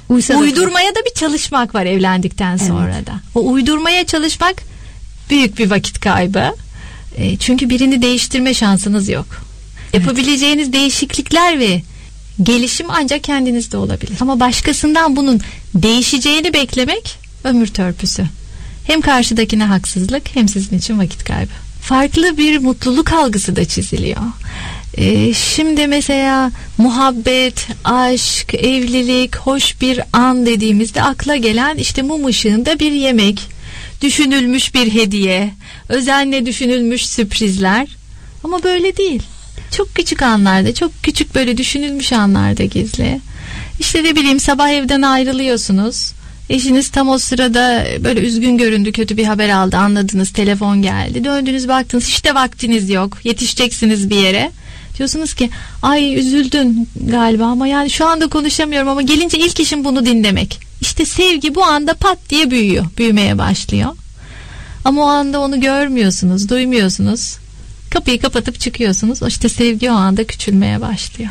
Uydurmaya da bir çalışmak var evlendikten sonra da. O uydurmaya çalışmak büyük bir vakit kaybı. Çünkü birini değiştirme şansınız yok. Yapabileceğiniz değişiklikler ve gelişim ancak kendinizde olabilir. Ama başkasından bunun değişeceğini beklemek ömür törpüsü. Hem karşıdakine haksızlık hem sizin için vakit kaybı. Farklı bir mutluluk algısı da çiziliyor. Şimdi mesela muhabbet, aşk, evlilik, hoş bir an dediğimizde akla gelen işte mum ışığında bir yemek, düşünülmüş bir hediye, özenle düşünülmüş sürprizler. Ama böyle değil. Çok küçük anlarda, çok küçük böyle düşünülmüş anlarda gizli. İşte ne bileyim, sabah evden ayrılıyorsunuz. Eşiniz tam o sırada böyle üzgün göründü, kötü bir haber aldı, anladınız, telefon geldi. Döndünüz, baktınız işte vaktiniz yok, yetişeceksiniz bir yere. Diyorsunuz ki ay üzüldün galiba ama yani şu anda konuşamıyorum, ama gelince ilk işim bunu dinlemek. İşte sevgi bu anda pat diye büyüyor, büyümeye başlıyor. Ama o anda onu görmüyorsunuz, duymuyorsunuz. Kapıyı kapatıp çıkıyorsunuz. İşte sevgi o anda küçülmeye başlıyor.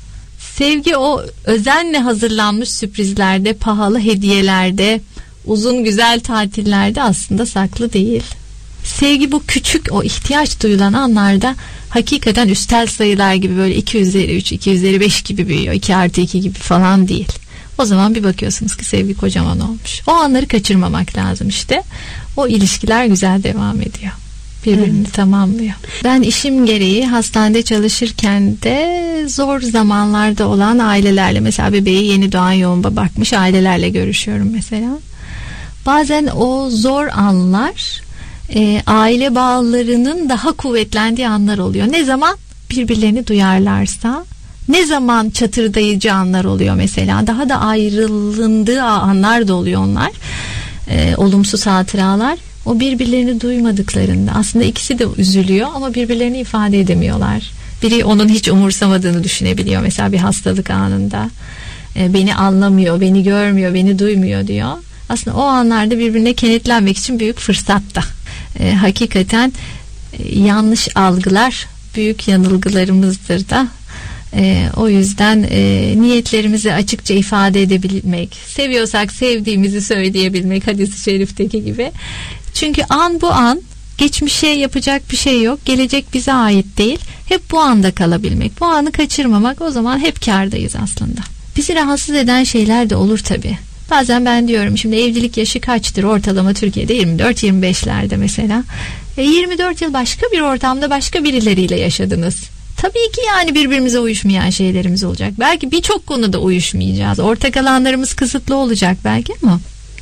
Sevgi o özenle hazırlanmış sürprizlerde, pahalı hediyelerde, uzun güzel tatillerde aslında saklı değil. Sevgi bu küçük, o ihtiyaç duyulan anlarda hakikaten üstel sayılar gibi böyle 2 üzeri 3, 2 üzeri 5 gibi büyüyor. 2 artı 2 gibi falan değil. O zaman bir bakıyorsunuz ki sevgi kocaman olmuş. O anları kaçırmamak lazım işte. O ilişkiler güzel devam ediyor. Birbirini tamamlıyor. Ben işim gereği hastanede çalışırken de zor zamanlarda olan ailelerle, mesela bebeği yeni doğan yoğun bakmış ailelerle görüşüyorum mesela. Bazen o zor anlar aile bağlarının daha kuvvetlendiği anlar oluyor. Ne zaman birbirlerini duyarlarsa, ne zaman çatırdayıcı anlar oluyor mesela. Daha da ayrılındığı anlar da oluyor onlar. Olumsuz hatıralar. O birbirlerini duymadıklarında aslında ikisi de üzülüyor ama birbirlerini ifade edemiyorlar. Biri onun hiç umursamadığını düşünebiliyor mesela bir hastalık anında. Beni anlamıyor, beni görmüyor, beni duymuyor diyor. Aslında o anlarda birbirine kenetlenmek için büyük fırsat da. Hakikaten yanlış algılar büyük yanılgılarımızdır da. O yüzden niyetlerimizi açıkça ifade edebilmek, seviyorsak sevdiğimizi söyleyebilmek, hadis-i şerifteki gibi. Çünkü an bu an, geçmişe yapacak bir şey yok, gelecek bize ait değil. Hep bu anda kalabilmek, bu anı kaçırmamak, o zaman hep kârdayız aslında. Bizi rahatsız eden şeyler de olur tabii. Bazen ben diyorum, şimdi evlilik yaşı kaçtır ortalama Türkiye'de? 24-25'lerde mesela. 24 yıl başka bir ortamda başka birileriyle yaşadınız. Tabii ki yani birbirimize uyuşmayan şeylerimiz olacak. Belki birçok konuda uyuşmayacağız. Ortak alanlarımız kısıtlı olacak belki ama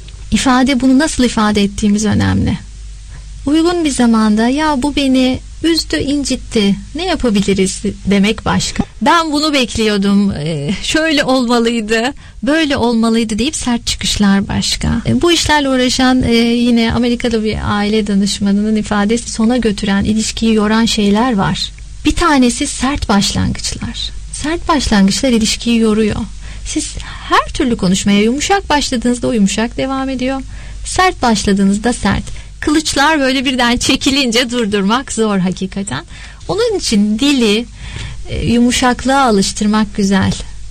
bunu nasıl ifade ettiğimiz önemli. Uygun bir zamanda ya bu beni üzdü, incitti, ne yapabiliriz demek başka. Ben bunu bekliyordum, şöyle olmalıydı, böyle olmalıydı deyip sert çıkışlar başka. Bu işlerle uğraşan yine Amerikalı bir aile danışmanının ifadesi, sona götüren, ilişkiyi yoran şeyler var. Bir tanesi sert başlangıçlar. Sert başlangıçlar ilişkiyi yoruyor. Siz her türlü konuşmaya yumuşak başladığınızda o yumuşak devam ediyor. Sert başladığınızda sert. Kılıçlar böyle birden çekilince durdurmak zor hakikaten. Onun için dili yumuşaklığa alıştırmak güzel.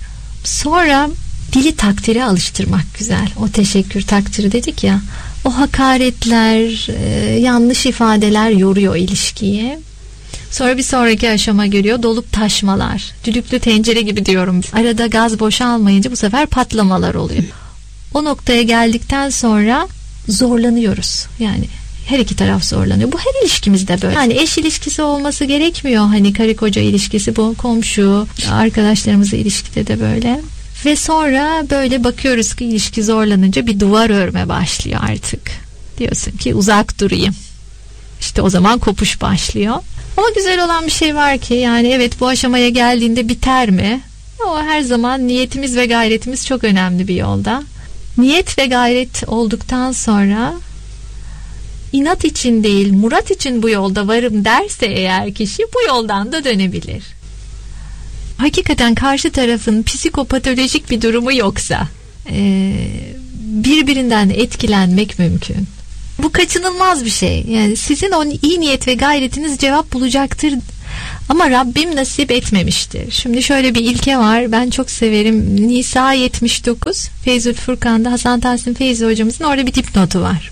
Sonra dili takdire alıştırmak güzel. O teşekkür takdiri dedik ya. O hakaretler, yanlış ifadeler yoruyor ilişkiyi. Sonra bir sonraki aşama geliyor, dolup taşmalar. Düdüklü tencere gibi diyorum. Arada gaz boşalmayınca bu sefer patlamalar oluyor. O noktaya geldikten sonra zorlanıyoruz. Yani her iki taraf zorlanıyor. Bu her ilişkimizde böyle. Yani eş ilişkisi olması gerekmiyor. Hani karı koca ilişkisi, bu komşu, arkadaşlarımızla ilişkide de böyle. Ve sonra böyle bakıyoruz ki ilişki zorlanınca bir duvar örme başlıyor artık. Diyorsun ki uzak durayım. İşte o zaman kopuş başlıyor. Ama güzel olan bir şey var ki, yani evet, bu aşamaya geldiğinde biter mi? O her zaman niyetimiz ve gayretimiz çok önemli bir yolda. Niyet ve gayret olduktan sonra inat için değil, murat için bu yolda varım derse eğer kişi, bu yoldan da dönebilir. Hakikaten karşı tarafın psikopatolojik bir durumu yoksa birbirinden etkilenmek mümkün. Bu kaçınılmaz bir şey. Yani sizin o iyi niyet ve gayretiniz cevap bulacaktır. Ama Rabbim nasip etmemiştir. Şimdi şöyle bir ilke var. Ben çok severim. Nisa 79 Feyzül Furkan'da Hasan Tahsin Feyzi hocamızın orada bir dipnotu var.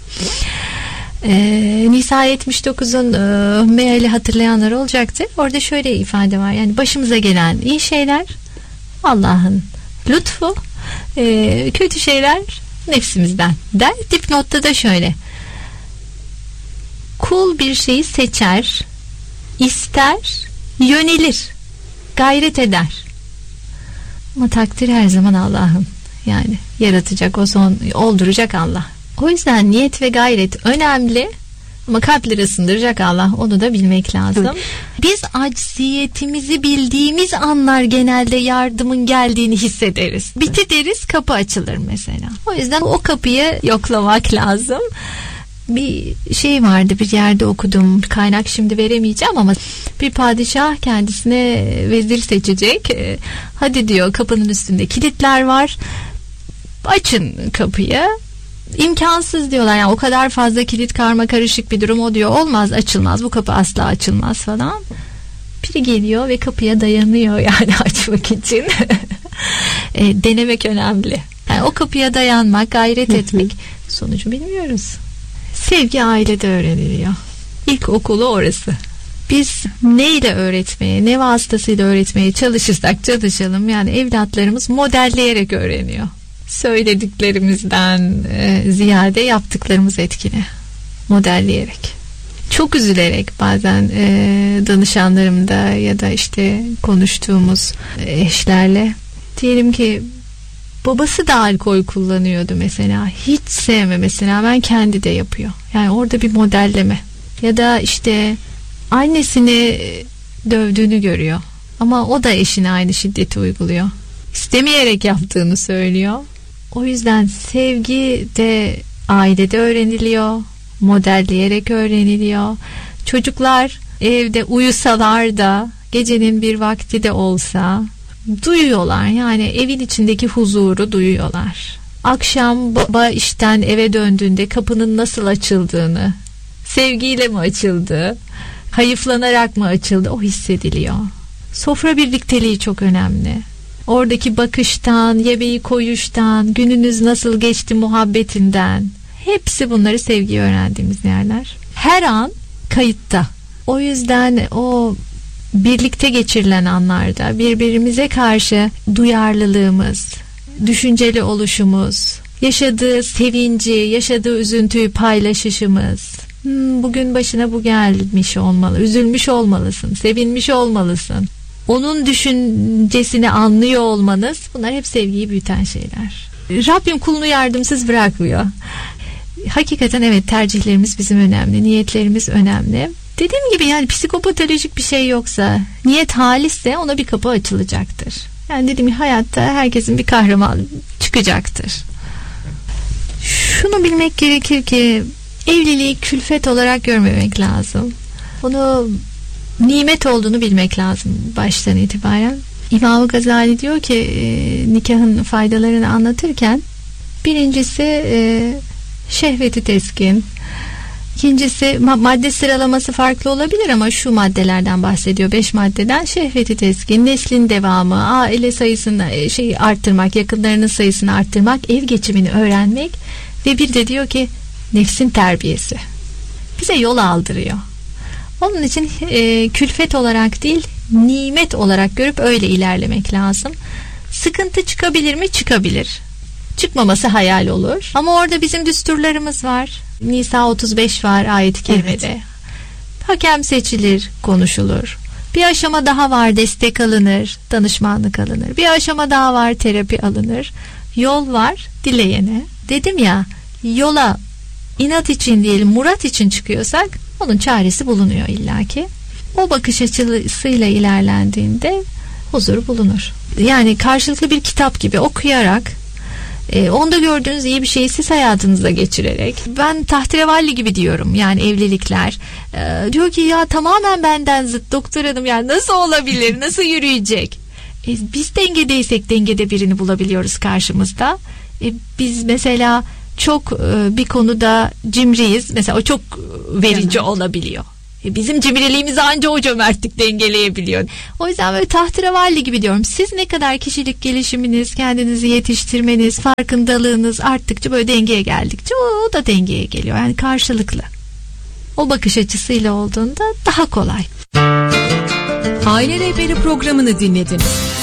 Nisa 79'un meali hatırlayanlar olacaktır. Orada şöyle ifade var. Yani başımıza gelen iyi şeyler Allah'ın lütfu, kötü şeyler nefsimizden der. Dipnotta da şöyle: kul bir şeyi seçer, ister, yönelir, gayret eder. Ama takdir her zaman Allah'ın. Yani yaratacak, o son olduracak Allah. O yüzden niyet ve gayret önemli. Ama kalpleri ısındıracak Allah, onu da bilmek lazım. Evet. Biz acziyetimizi bildiğimiz anlar genelde yardımın geldiğini hissederiz. Biti deriz, kapı açılır mesela. O yüzden o kapıyı yoklamak lazım. Bir şey vardı, bir yerde okudum, kaynak şimdi veremeyeceğim ama bir padişah kendisine vezir seçecek. Hadi diyor, kapının üstünde kilitler var, açın kapıyı. İmkansız diyorlar, yani o kadar fazla kilit, karma karışık bir durum, o diyor olmaz, açılmaz, bu kapı asla açılmaz falan. Biri geliyor ve kapıya dayanıyor yani açmak için. Denemek önemli. Yani o kapıya dayanmak, gayret etmek, sonucu bilmiyoruz. Sevgi ailede öğreniliyor. İlk okulu orası. Biz neyle öğretmeye, ne vasıtasıyla öğretmeye çalışırsak çalışalım, yani evlatlarımız modelleyerek öğreniyor. Söylediklerimizden ziyade yaptıklarımız etkili. Modelleyerek. Çok üzülerek bazen danışanlarımda ya da işte konuştuğumuz eşlerle, diyelim ki babası da alkol kullanıyordu mesela, hiç sevmemesine rağmen kendi de yapıyor. Yani orada bir modelleme. Ya da işte annesini dövdüğünü görüyor ama o da eşine aynı şiddeti uyguluyor. İstemeyerek yaptığını söylüyor. O yüzden sevgi de ailede öğreniliyor, modelleyerek öğreniliyor. Çocuklar evde uyusalar da, gecenin bir vakti de olsa duyuyorlar, yani evin içindeki huzuru duyuyorlar. Akşam baba işten eve döndüğünde kapının nasıl açıldığını, sevgiyle mi açıldı, hayıflanarak mı açıldı, o hissediliyor. Sofra birlikteliği çok önemli. Oradaki bakıştan, yemeği koyuştan, gününüz nasıl geçti muhabbetinden, hepsi bunları sevgiyi öğrendiğimiz yerler. Her an kayıtta. O yüzden o birlikte geçirilen anlarda birbirimize karşı duyarlılığımız, düşünceli oluşumuz, yaşadığı sevinci, yaşadığı üzüntüyü paylaşışımız. Bugün başına bu gelmiş olmalı, üzülmüş olmalısın, sevinmiş olmalısın. Onun düşüncesini anlıyor olmanız, bunlar hep sevgiyi büyüten şeyler. Rabbim kulunu yardımsız bırakmıyor. Hakikaten evet, tercihlerimiz bizim önemli, niyetlerimiz önemli. Dediğim gibi yani psikopatolojik bir şey yoksa, niyet halisse ona bir kapı açılacaktır. Yani dediğim gibi hayatta herkesin bir kahraman çıkacaktır. Şunu bilmek gerekir ki evliliği külfet olarak görmemek lazım. Onu nimet olduğunu bilmek lazım baştan itibaren. İmam Gazali diyor ki nikahın faydalarını anlatırken, birincisi şehveti teskin, İkincisi, madde sıralaması farklı olabilir ama şu maddelerden bahsediyor, 5 maddeden: şehveti teskin, neslin devamı, aile sayısını arttırmak, yakınlarının sayısını arttırmak, ev geçimini öğrenmek ve bir de diyor ki nefsin terbiyesi. Bize yol aldırıyor. Onun için külfet olarak değil, nimet olarak görüp öyle ilerlemek lazım. Sıkıntı çıkabilir mi? Çıkabilir. Çıkmaması hayal olur. Ama orada bizim düsturlarımız var. Nisa 35 var ayet-i kerimede. Evet. Hakem seçilir, konuşulur. Bir aşama daha var, destek alınır, danışmanlık alınır. Bir aşama daha var, terapi alınır. Yol var dileyene. Dedim ya, yola inat için değil, murat için çıkıyorsak onun çaresi bulunuyor illaki. O bakış açısıyla ilerlendiğinde huzur bulunur. Yani karşılıklı bir kitap gibi okuyarak, onda gördüğünüz iyi bir şeyi siz hayatınıza geçirerek, ben tahterevalli gibi diyorum yani evlilikler, diyor ki ya tamamen benden zıt doktor hanım, yani nasıl olabilir, nasıl yürüyecek? Biz dengedeysek dengede birini bulabiliyoruz karşımızda. Biz mesela çok bir konuda cimriyiz, mesela o çok verici olabiliyor. Bizim cimriliğimizi anca o cömertlik dengeleyebiliyor. O yüzden böyle tahterevalli gibi diyorum. Siz ne kadar kişilik gelişiminiz, kendinizi yetiştirmeniz, farkındalığınız arttıkça, böyle dengeye geldikçe o da dengeye geliyor. Yani karşılıklı. O bakış açısıyla olduğunda daha kolay. Aile Rehberi programını dinlediniz.